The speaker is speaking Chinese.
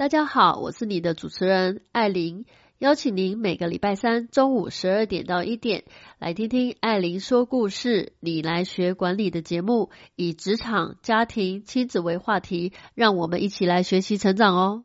大家好，我是你的主持人艾琳，邀请您每个礼拜三中午12点到1点来听听艾琳说故事，你来学管理的节目，以职场、家庭、亲子为话题，让我们一起来学习成长哦。